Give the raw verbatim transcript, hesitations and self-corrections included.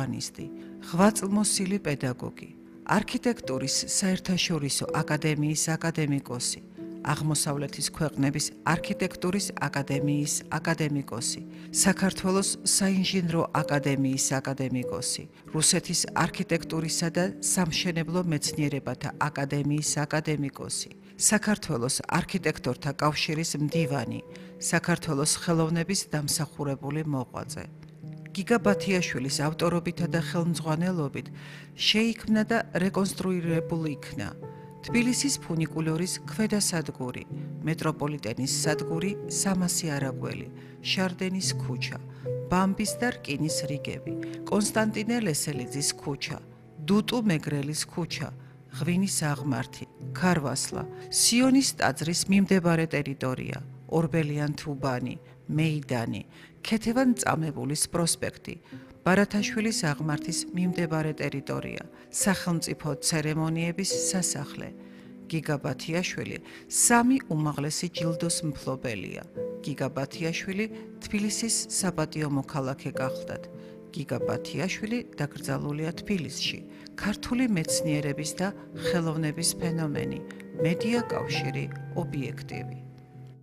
ურბანისტი, ღვაწლმოსილი პედაგოგი, არქიტექტურის საერთაშორისო აკადემიის აკადემიკოსი, აღმოსავლეთის ქვეყნების არქიტექტურის აკადემიის აკადემიკოსი, საქართველოს საინჟინრო აკადემიის აკადემიკოსი, რუსეთის არქიტექტურისა და სამშენებლო მეცნიერებათა აკადემიის აკადემიკოსი, საქართველოს არქიტექტორთა კავშირის მდივანი, საქართველოს ხელოვნების დამსახურებული მოღვაწე. გიგა ბათიაშვილის ავტორობითა და ხელმძღვანელობით შეიქმნა და რეკონსტრუირებული იქნა თბილისის ფუნიკულორის ქვედა სადგური, მეტროპოლიტენის სადგური სამასი არაგველი, შარდენის ქუჩა, ბამბის და რკინის რიგები, კონსტანტინე ლესელიძის ქუჩა, დუტუ მეგრელის ქუჩა, ღვინის აღმართი, ქარვასლა, სიონის ტაძრის მიმდებარე ტერიტორია, ორბელიან თუბანი, მეიდანი, ქეთევან წამებულის პროსპექტი, ბარათაშვილის აღმართის მიმდებარე ტერიტორია, სახელმწიფო ცერემონიების სასახლე. გიგა ბათიაშვილი სამი უმაღლესი ჯილდოს მფლობელია. გიგა ბათიაშვილი თბილისის საპატიო მოქალაქე გახლდათ. გიგა ბათიაშვილი დაკრძალულია თბილისში, ქართული მეცნიერების და ხელოვნების ფენომენი, მედია კავშირი, ობიექტივი.